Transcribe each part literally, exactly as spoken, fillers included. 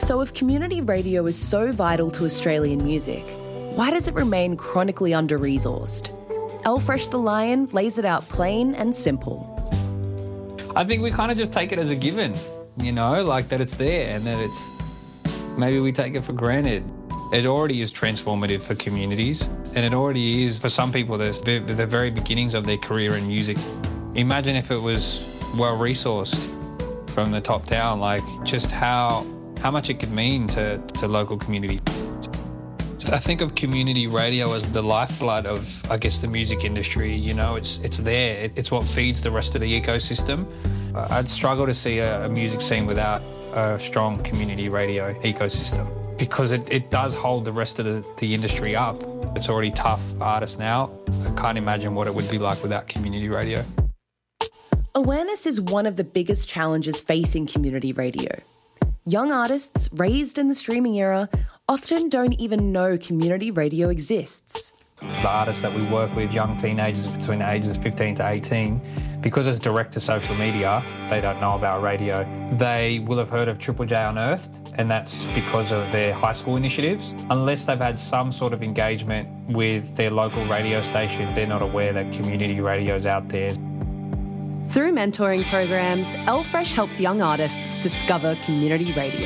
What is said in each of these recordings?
So if community radio is so vital to Australian music, why does it remain chronically under-resourced? L-Fresh the Lion lays it out plain and simple. I think we kind of just take it as a given, you know, like that it's there and that it's, maybe we take it for granted. It already is transformative for communities, and it already is for some people the, the very beginnings of their career in music. Imagine if it was well-resourced from the top down, like just how how much it could mean to, to local community. I think of community radio as the lifeblood of, I guess, the music industry. You know, it's it's there. It, it's what feeds the rest of the ecosystem. I'd struggle to see a, a music scene without a strong community radio ecosystem, because it, it does hold the rest of the, the industry up. It's already tough artists now. I can't imagine what it would be like without community radio. Awareness is one of the biggest challenges facing community radio. Young artists raised in the streaming era often don't even know community radio exists. The artists that we work with, young teenagers between the ages of fifteen to eighteen, because it's direct to social media, they don't know about radio. They will have heard of Triple J Unearthed, and that's because of their high school initiatives. Unless they've had some sort of engagement with their local radio station, they're not aware that community radio is out there. Through mentoring programs, L-Fresh helps young artists discover community radio.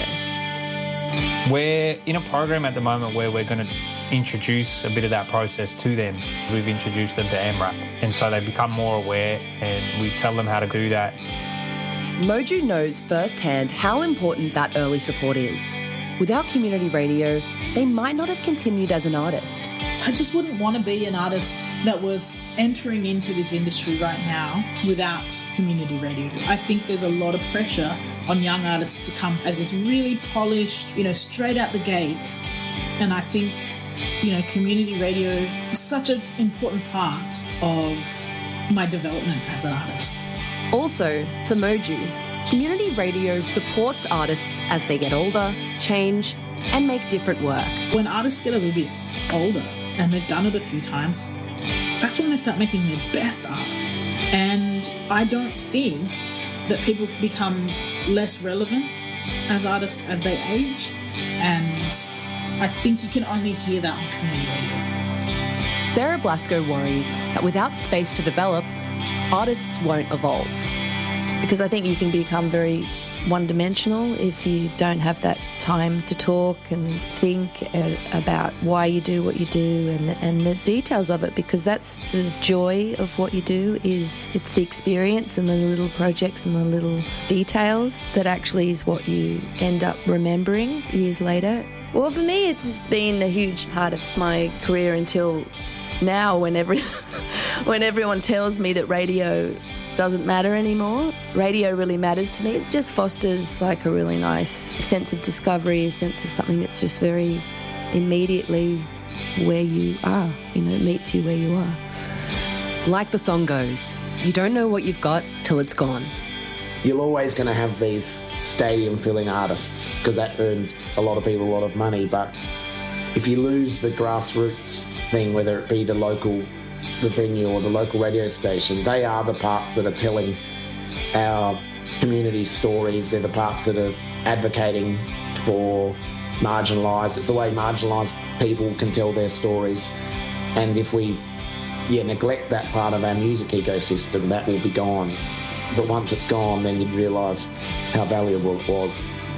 We're in a program at the moment where we're going to introduce a bit of that process to them. We've introduced them to M RAP, and so they become more aware, and we tell them how to do that. Moju knows firsthand how important that early support is. Without community radio, they might not have continued as an artist. I just wouldn't want to be an artist that was entering into this industry right now without community radio. I think there's a lot of pressure on young artists to come as this really polished, you know, straight out the gate. And I think, you know, community radio is such an important part of my development as an artist. Also, for Moju, community radio supports artists as they get older, change, and make different work. When artists get a little bit older and they've done it a few times, that's when they start making their best art. And I don't think that people become less relevant as artists as they age, and I think you can only hear that on community radio. Sarah Blasco worries that without space to develop, artists won't evolve. Because I think you can become very one-dimensional if you don't have that time to talk and think uh, about why you do what you do and the, and the details of it, because that's the joy of what you do. Is it's the experience and the little projects and the little details that actually is what you end up remembering years later. Well, for me, it's been a huge part of my career until now, when every when everyone tells me that radio doesn't matter anymore. Radio really matters to me. It just fosters like a really nice sense of discovery, a sense of something that's just very immediately where you are. You know, it meets you where you are. Like the song goes, you don't know what you've got till it's gone. You're always going to have these stadium-filling artists because that earns a lot of people a lot of money, but if you lose the grassroots thing, whether it be the local the venue or the local radio station, they are the parts that are telling our community stories. They're the parts that are advocating for marginalised. It's the way marginalised people can tell their stories. And if we yeah, neglect that part of our music ecosystem, that will be gone. But once it's gone, then you'd realise how valuable it was.